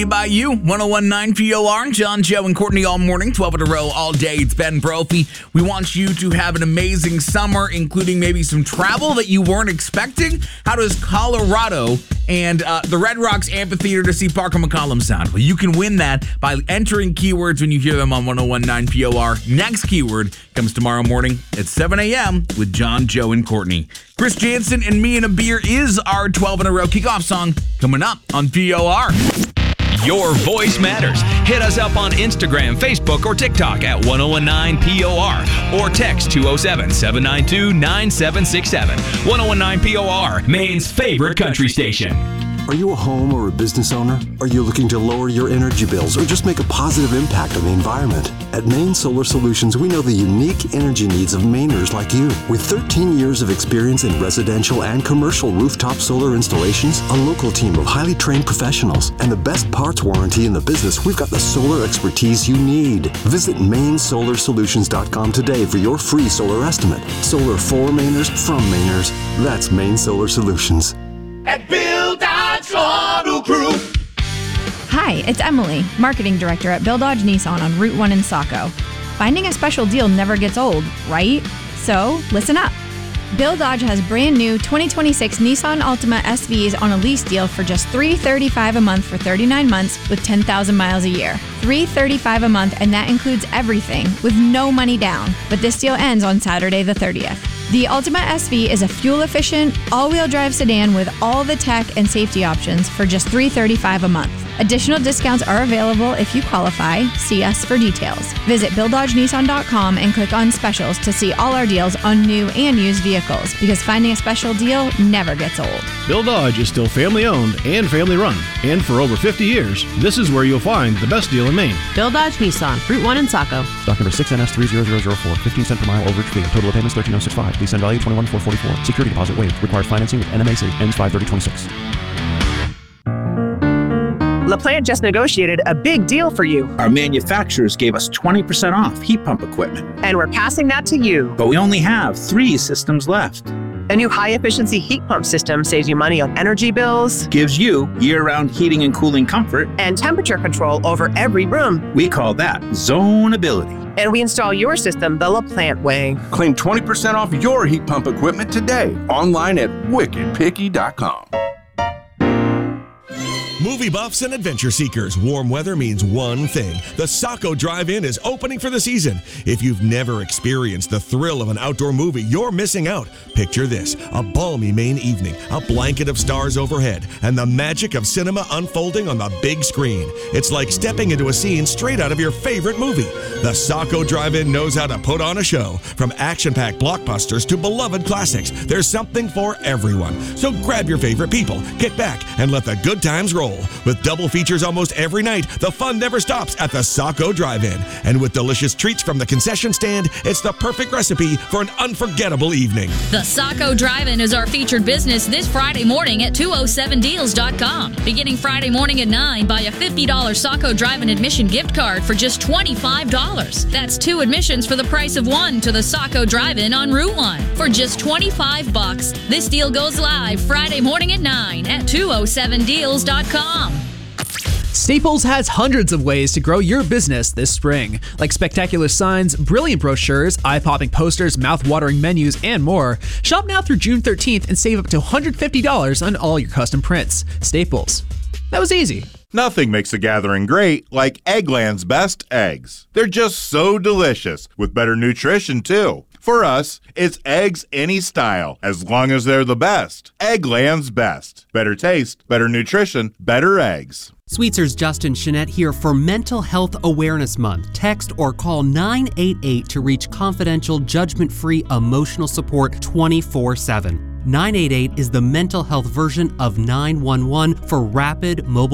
By you, 1019 POR, John, Joe, and Courtney all morning, 12 in a row, all day. It's Ben Brophy. We want you to have an amazing summer, including maybe some travel that you weren't expecting. How does Colorado and the Red Rocks Amphitheater to see Parker McCollum sound? Well, you can win that by entering keywords when you hear them on 1019 POR. Next keyword comes tomorrow morning at 7 a.m. with John, Joe, and Courtney. Chris Jansen and Me and a Beer is our 12 in a row kickoff song coming up on POR. Your voice matters. Hit us up on Instagram, Facebook, or TikTok at 1019POR or text 207-792-9767. 1019 POR, Maine's favorite country station. Are you a home or a business owner? Are you looking to lower your energy bills or just make a positive impact on the environment? At Maine Solar Solutions, we know the unique energy needs of Mainers like you. With 13 years of experience in residential and commercial rooftop solar installations, a local team of highly trained professionals, and the best parts warranty in the business, we've got the solar expertise you need. Visit MaineSolarSolutions.com today for your free solar estimate. Solar for Mainers, from Mainers. That's Maine Solar Solutions. At Bill Dodge Auto Group. Hi, it's Emily, Marketing Director at Bill Dodge Nissan on Route 1 in Saco. Finding a special deal never gets old, right? So, listen up. Bill Dodge has brand new 2026 Nissan Altima SVs on a lease deal for just $335 a month for 39 months with 10,000 miles a year. $335 a month, and that includes everything with no money down. But this deal ends on Saturday the 30th. The Altima SV is a fuel-efficient, all-wheel drive sedan with all the tech and safety options for just $335 a month. Additional discounts are available if you qualify. See us for details. Visit BillDodgeNissan.com and click on specials to see all our deals on new and used vehicles, because finding a special deal never gets old. Bill Dodge is still family-owned and family-run, and for over 50 years, this is where you'll find the best deal in Maine. Bill Dodge Nissan, Route 1 in Saco. Stock number 6NS30004, 15 cent per mile overage fee. Total of payments $13,065. Lease end value $21,444. Security deposit waived. Requires financing with NMAC. Ends 5/30/26. LaPlante just negotiated a big deal for you. Our manufacturers gave us 20% off heat pump equipment. And we're passing that to you. But we only have 3 systems left. A new high-efficiency heat pump system saves you money on energy bills, gives you year-round heating and cooling comfort, and temperature control over every room. We call that zonability. And we install your system the LaPlante way. Claim 20% off your heat pump equipment today. Online at wickedpicky.com. Movie buffs and adventure seekers, warm weather means one thing. The Saco Drive-In is opening for the season. If you've never experienced the thrill of an outdoor movie, you're missing out. Picture this: a balmy Maine evening, a blanket of stars overhead, and the magic of cinema unfolding on the big screen. It's like stepping into a scene straight out of your favorite movie. The Saco Drive-In knows how to put on a show. From action-packed blockbusters to beloved classics, there's something for everyone. So grab your favorite people, kick back, and let the good times roll. With double features almost every night, the fun never stops at the Saco Drive-In. And with delicious treats from the concession stand, it's the perfect recipe for an unforgettable evening. The Saco Drive-In is our featured business this Friday morning at 207deals.com. Beginning Friday morning at 9, buy a $50 Saco Drive-In admission gift card for just $25. That's 2 admissions for the price of 1 to the Saco Drive-In on Route 1 for just $25. This deal goes live Friday morning at 9 at 207deals.com. Staples has hundreds of ways to grow your business this spring, like spectacular signs, brilliant brochures, eye-popping posters, mouth-watering menus, and more. Shop now through June 13th and save up to $150 on all your custom prints. Staples. That was easy. Nothing makes a gathering great like Eggland's best eggs. They're just so delicious, with better nutrition too. For us, it's eggs any style, as long as they're the best. Eggland's best. Better taste, better nutrition, better eggs. Sweetser's Justin Chenette here for Mental Health Awareness Month. Text or call 988 to reach confidential, judgment-free emotional support 24/7. 988 is the mental health version of 911 for rapid mobile